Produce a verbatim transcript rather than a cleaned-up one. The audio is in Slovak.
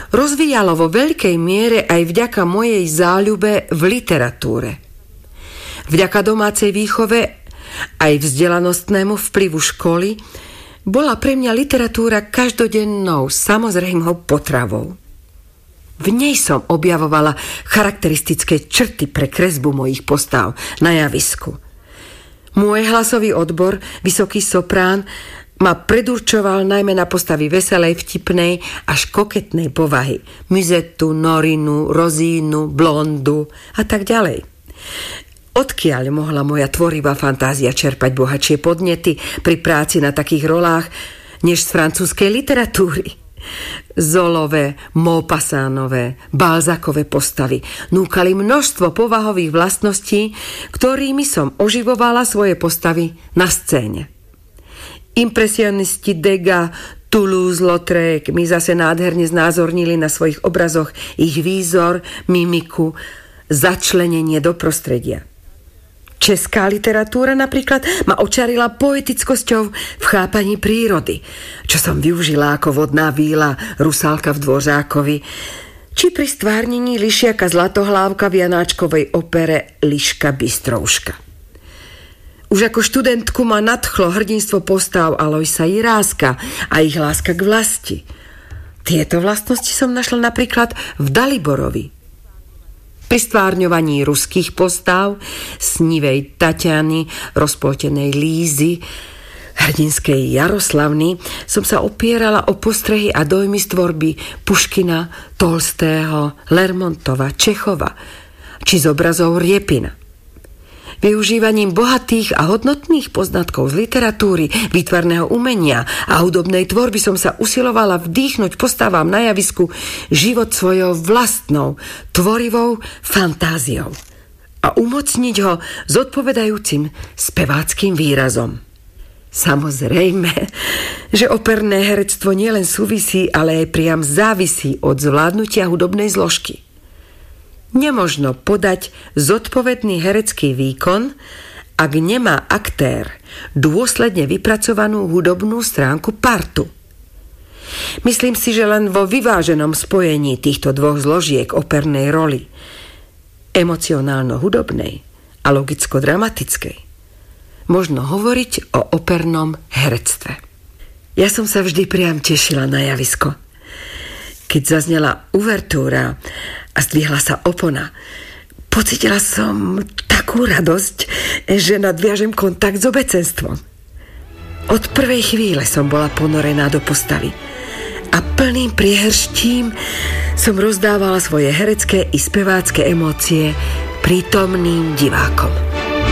rozvíjalo vo veľkej miere aj vďaka mojej záľube v literatúre. Vďaka domácej výchove aj vzdelanostnému vplyvu školy bola pre mňa literatúra každodennou, samozrejmou potravou. V nej som objavovala charakteristické črty pre kresbu mojich postáv na javisku. Môj hlasový odbor, vysoký soprán, ma predurčoval najmä na postavy veselej, vtipnej až koketnej povahy. Muzettu, Norinu, Rozínu, Blondu a tak ďalej. Odkiaľ mohla moja tvorivá fantázia čerpať bohatšie podnety pri práci na takých rolách, než z francúzskej literatúry? Zolové, Maupassantové, Balzacové postavy núkali množstvo povahových vlastností, ktorými som oživovala svoje postavy na scéne. Impresionisti Degas, Toulouse-Lautrec mi zase nádherne znázornili na svojich obrazoch ich výzor, mimiku, začlenenie do prostredia. Česká literatúra napríklad ma očarila poetickosťou v chápaní prírody, čo som využila ako vodná víla Rusálka v Dvořákovi, či pri stvárnení Lišiaka Zlatohlávka v Janáčkovej opere Liška Bystrouška. Už ako študentku ma nadchlo hrdinstvo postav Alojsa Jiráska a ich láska k vlasti. Tieto vlastnosti som našla napríklad v Daliborovi. Pri stvárňovaní ruských postav, snivej Tatiany, rozpoltenej Lízy, hrdinskej Jaroslavny, som sa opierala o postrehy a dojmy z tvorby Puškina, Tolstého, Lermontova, Čechova, či z obrazov Riepina. Využívaním bohatých a hodnotných poznatkov z literatúry, výtvarného umenia a hudobnej tvorby som sa usilovala vdýchnuť postavám na javisku život svojou vlastnou, tvorivou fantáziou a umocniť ho zodpovedajúcim speváckým výrazom. Samozrejme, že operné herectvo nielen súvisí, ale aj priam závisí od zvládnutia hudobnej zložky. Nemožno podať zodpovedný herecký výkon, ak nemá aktér dôsledne vypracovanú hudobnú stránku partu. Myslím si, že len vo vyváženom spojení týchto dvoch zložiek opernej roli, emocionálno-hudobnej a logicko-dramatickej, možno hovoriť o opernom herectve. Ja som sa vždy priam tešila na javisko. Keď zaznela uvertúra a zdvihla sa opona, pocítila som takú radosť, že nadviažem kontakt s obecenstvom. Od prvej chvíle som bola ponorená do postavy a plným priehrštím som rozdávala svoje herecké i spevácké emócie prítomným divákom.